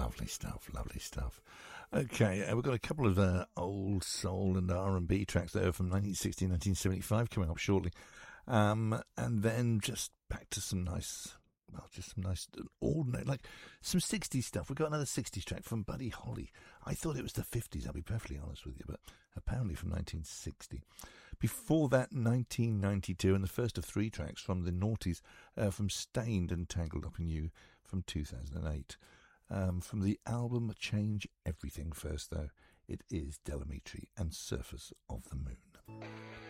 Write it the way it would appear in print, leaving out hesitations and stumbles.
Lovely stuff, lovely stuff. Okay, we've got a couple of old soul and R&B tracks there from 1960 1975 coming up shortly. And then just back to some nice, well, just some nice, ordinary, like some 60s stuff. We've got another 60s track from Buddy Holly. I thought it was the 50s, I'll be perfectly honest with you, but apparently from 1960. Before that, 1992, and the first of three tracks from the Naughties, from Stained and Tangled Up in You from 2008. From the album Change Everything first, though, it is Del Amitri and Surface of the Moon.